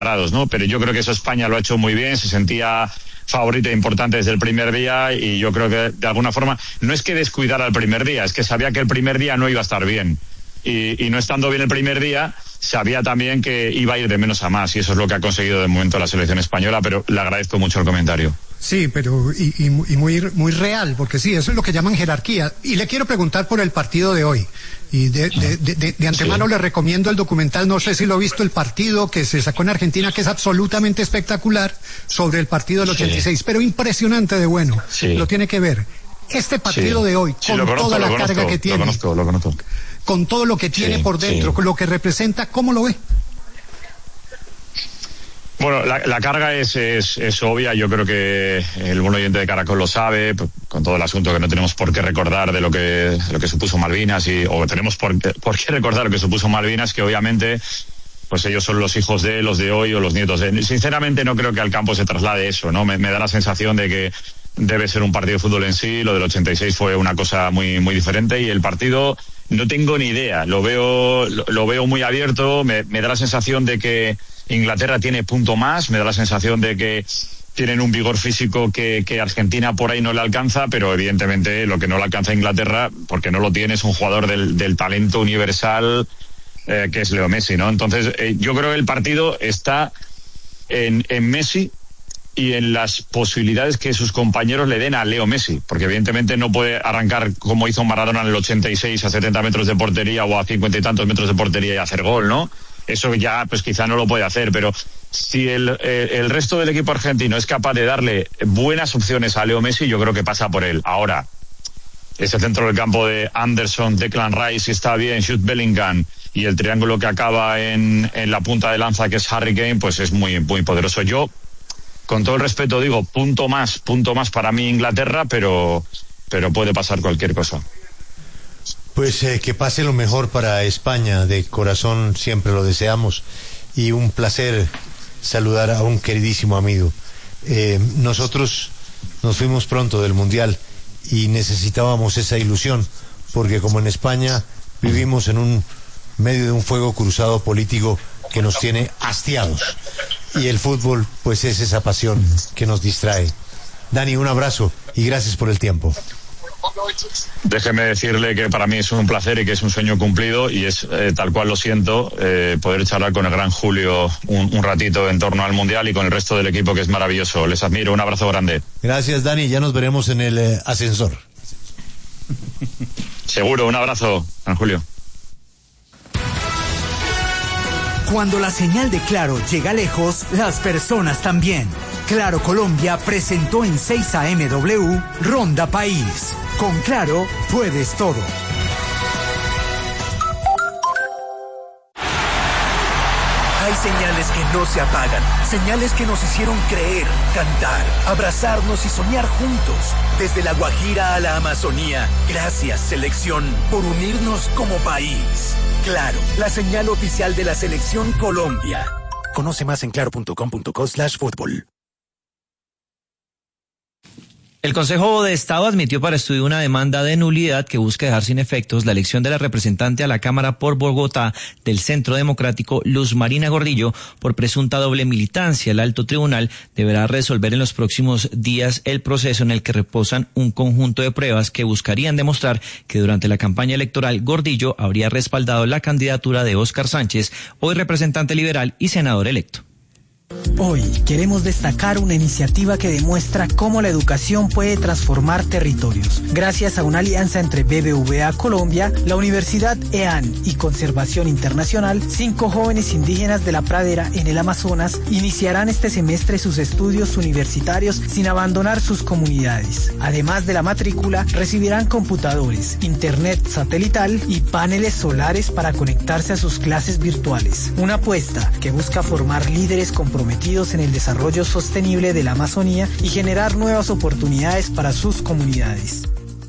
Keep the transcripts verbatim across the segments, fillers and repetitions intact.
parados, ¿no? Pero yo creo que eso España lo ha hecho muy bien, se sentía favorita e importante desde el primer día y yo creo que de alguna forma no es que descuidara el primer día, es que sabía que el primer día no iba a estar bien y, y no estando bien el primer día sabía también que iba a ir de menos a más y eso es lo que ha conseguido de momento la selección española, pero le agradezco mucho el comentario. Sí, pero y, y, y muy, muy real, porque sí, eso es lo que llaman jerarquía. Y le quiero preguntar por el partido de hoy. Y de, de, de, de, de antemano sí. Le recomiendo el documental, no sé si lo ha visto, el partido que se sacó en Argentina, que es absolutamente espectacular, sobre el partido del ochenta y seis, sí. Pero impresionante de bueno. Sí. Lo tiene que ver. Este partido sí. de hoy, sí, con conozco, toda la conozco, carga que tiene, lo conozco, lo conozco. Con todo lo que tiene sí, por dentro, sí. con lo que representa, ¿cómo lo ve? Bueno, la, la carga es, es, es obvia, yo creo que el buen oyente de Caracol lo sabe, con todo el asunto que no tenemos por qué recordar de lo que, de lo que supuso Malvinas, y, o tenemos por, por qué recordar lo que supuso Malvinas, que obviamente pues ellos son los hijos de, los de hoy o los nietos de... Sinceramente no creo que al campo se traslade eso, ¿no? Me, me da la sensación de que debe ser un partido de fútbol en sí, lo del ochenta y seis fue una cosa muy, muy diferente y el partido no tengo ni idea, lo veo, lo, lo veo muy abierto, me, me da la sensación de que Inglaterra tiene punto más, me da la sensación de que tienen un vigor físico que, que Argentina por ahí no le alcanza, pero evidentemente lo que no le alcanza a Inglaterra, porque no lo tiene, es un jugador del, del talento universal eh, que es Leo Messi, ¿no? Entonces eh, yo creo que el partido está en, en Messi y en las posibilidades que sus compañeros le den a Leo Messi, porque evidentemente no puede arrancar como hizo Maradona en el ochenta y seis a setenta metros de portería o a cincuenta y tantos metros de portería y hacer gol, ¿no? Eso ya pues quizá no lo puede hacer, pero si el, el, el resto del equipo argentino es capaz de darle buenas opciones a Leo Messi, yo creo que pasa por él. Ahora, ese centro del campo de Anderson, Declan Rice, si está bien, Jude Bellingham y el triángulo que acaba en, en la punta de lanza que es Harry Kane, pues es muy, muy poderoso. Yo, con todo el respeto, digo, punto más, punto más para mí Inglaterra, pero, pero puede pasar cualquier cosa. Pues eh, que pase lo mejor para España, de corazón siempre lo deseamos, y un placer saludar a un queridísimo amigo. Eh, nosotros nos fuimos pronto del Mundial y necesitábamos esa ilusión, porque como en España vivimos en un medio de un fuego cruzado político que nos tiene hastiados, y el fútbol pues es esa pasión que nos distrae. Dani, un abrazo y gracias por el tiempo. Déjeme decirle que para mí es un placer y que es un sueño cumplido y es eh, tal cual lo siento, eh, poder charlar con el gran Julio un, un ratito en torno al Mundial y con el resto del equipo, que es maravilloso. Les admiro, un abrazo grande. Gracias, Dani, ya nos veremos en el eh, ascensor. Seguro, un abrazo, San Julio. Cuando la señal de Claro llega lejos, las personas también. Claro Colombia presentó en seis A M W Ronda País. Con Claro puedes todo. Hay señales que no se apagan, señales que nos hicieron creer, cantar, abrazarnos y soñar juntos. Desde la Guajira a la Amazonía, gracias selección por unirnos como país. Claro, la señal oficial de la selección Colombia. Conoce más en claro punto com punto co slash fútbol. El Consejo de Estado admitió para estudio una demanda de nulidad que busca dejar sin efectos la elección de la representante a la Cámara por Bogotá del Centro Democrático, Luz Marina Gordillo, por presunta doble militancia. El alto tribunal deberá resolver en los próximos días el proceso en el que reposan un conjunto de pruebas que buscarían demostrar que durante la campaña electoral Gordillo habría respaldado la candidatura de Óscar Sánchez, hoy representante liberal y senador electo. Hoy queremos destacar una iniciativa que demuestra cómo la educación puede transformar territorios. Gracias a una alianza entre B B V A Colombia, la Universidad E A N y Conservación Internacional, cinco jóvenes indígenas de la pradera en el Amazonas iniciarán este semestre sus estudios universitarios sin abandonar sus comunidades. Además de la matrícula, recibirán computadores, internet satelital y paneles solares para conectarse a sus clases virtuales. Una apuesta que busca formar líderes comprometidos comprometidos en el desarrollo sostenible de la Amazonía y generar nuevas oportunidades para sus comunidades.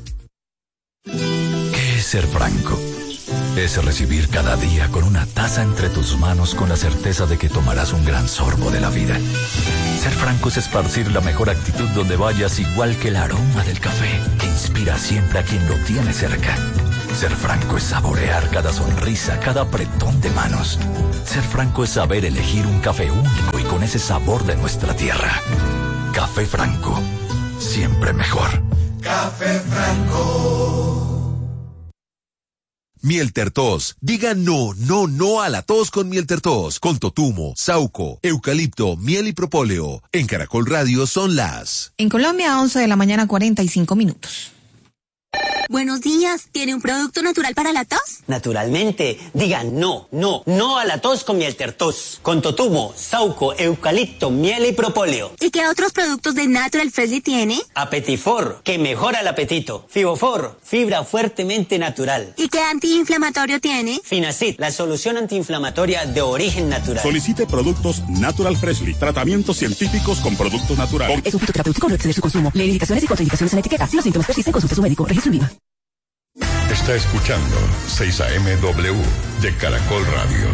¿Qué es ser franco? Es recibir cada día con una taza entre tus manos con la certeza de que tomarás un gran sorbo de la vida. Ser franco es esparcir la mejor actitud donde vayas, igual que el aroma del café que inspira siempre a quien lo tiene cerca. Ser franco es saborear cada sonrisa, cada apretón de manos. Ser franco es saber elegir un café único y con ese sabor de nuestra tierra. Café Franco, siempre mejor. Café Franco. Miel Tertos. Diga no, no, no a la tos con Miel Tertos. Con totumo, sauco, eucalipto, miel y propóleo. En Caracol Radio son las... En Colombia, once de la mañana, cuarenta y cinco minutos. Buenos días, ¿tiene un producto natural para la tos? Naturalmente, digan no, no, no a la tos con Miel Tertos. Con totumo, sauco, eucalipto, miel y propóleo. ¿Y qué otros productos de Natural Freshly tiene? Apetifor, que mejora el apetito. Fibofor, fibra fuertemente natural. ¿Y qué antiinflamatorio tiene? Finacid, la solución antiinflamatoria de origen natural. Solicite productos Natural Freshly, tratamientos científicos con productos naturales. Es un fitoterapéutico, no exceder su consumo. Lee indicaciones y contraindicaciones en la etiqueta. Si los síntomas persisten, consulte a su médico. Registro en Viva. Está escuchando seis A M W de Caracol Radio.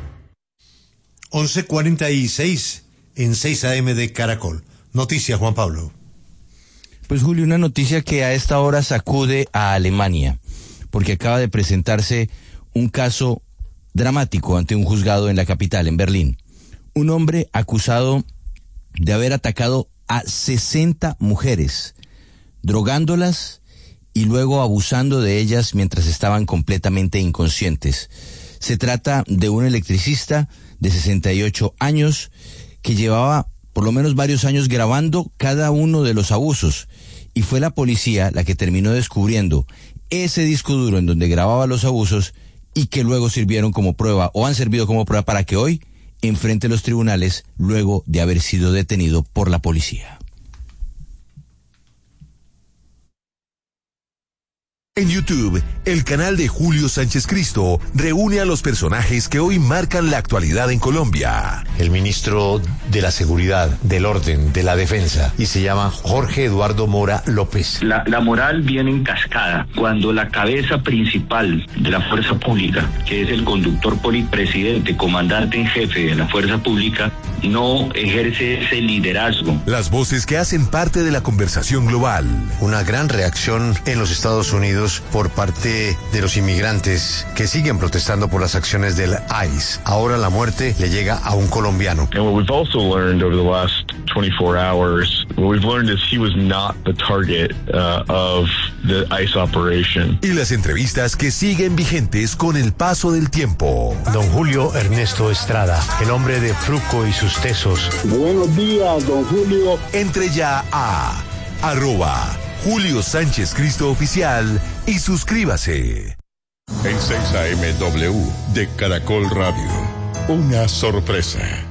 once cuarenta y seis en seis A M de Caracol. Noticia, Juan Pablo. Pues Julio, una noticia que a esta hora sacude a Alemania, porque acaba de presentarse un caso dramático ante un juzgado en la capital, en Berlín. Un hombre acusado de haber atacado a sesenta mujeres, drogándolas y luego abusando de ellas mientras estaban completamente inconscientes. Se trata de un electricista de sesenta y ocho años que llevaba por lo menos varios años grabando cada uno de los abusos, y fue la policía la que terminó descubriendo ese disco duro en donde grababa los abusos y que luego sirvieron como prueba o han servido como prueba para que hoy enfrente los tribunales luego de haber sido detenido por la policía. En YouTube, el canal de Julio Sánchez Cristo reúne a los personajes que hoy marcan la actualidad en Colombia. El ministro de la Seguridad, del Orden, de la Defensa, y se llama Jorge Eduardo Mora López. La, la moral viene en cascada cuando la cabeza principal de la fuerza pública, que es el conductor polipresidente, comandante en jefe de la fuerza pública, no ejerce ese liderazgo. Las voces que hacen parte de la conversación global. Una gran reacción en los Estados Unidos por parte de los inmigrantes que siguen protestando por las acciones del I C E. Ahora la muerte le llega a un colombiano. And what we've also learned over the last twenty-four hours, what we've learned is he was not the target uh, of the I C E operation. Y las entrevistas que siguen vigentes con el paso del tiempo. Don Julio Ernesto Estrada, el hombre de Fruco y sus tesos. Buenos días, don Julio. Entre ya a arroba Julio Sánchez Cristo Oficial y suscríbase. En seis A M W de Caracol Radio, una sorpresa.